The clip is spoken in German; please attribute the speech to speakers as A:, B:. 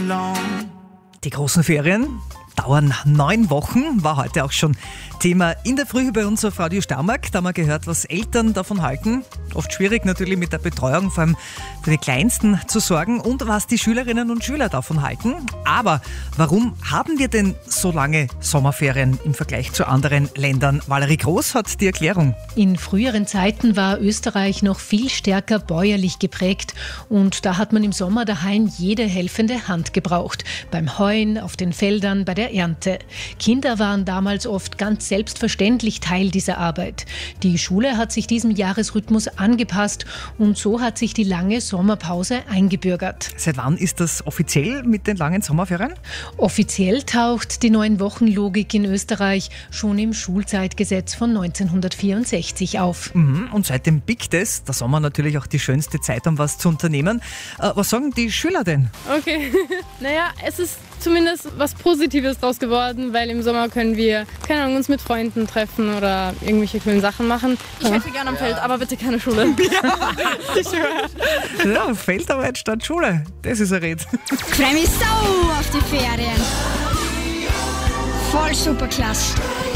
A: long.
B: Die großen Ferien dauern 9 Wochen, war heute auch schon Thema in der Früh bei uns auf Radio Steiermark. Da haben wir gehört, was Eltern davon halten. Oft schwierig natürlich mit der Betreuung, vor allem für die Kleinsten zu sorgen und was die Schülerinnen und Schüler davon halten. Aber warum haben wir denn so lange Sommerferien im Vergleich zu anderen Ländern? Valerie Groß hat die Erklärung.
C: In früheren Zeiten war Österreich noch viel stärker bäuerlich geprägt und da hat man im Sommer daheim jede helfende Hand gebraucht. Beim Heuen, auf den Feldern, bei der Ernte. Kinder waren damals oft ganz selbstverständlich Teil dieser Arbeit. Die Schule hat sich diesem Jahresrhythmus angepasst und so hat sich die lange Sommerpause eingebürgert.
B: Seit wann ist das offiziell mit den langen Sommerferien?
C: Offiziell taucht die 9-Wochen-Logik in Österreich schon im Schulzeitgesetz von 1964 auf.
B: Und seitdem biegt es, der Sommer natürlich auch die schönste Zeit, um was zu unternehmen. Was sagen die Schüler denn?
D: Okay, naja, es ist zumindest was Positives draus geworden, weil im Sommer können wir, keine Ahnung, uns mit Freunden treffen oder irgendwelche coolen Sachen machen.
E: Ich helfe gerne am Feld, aber bitte keine Schule.
B: Ja, Feldarbeit statt Schule, das ist ein Red.
F: Ich freue mich so auf die Ferien. Voll super klasse.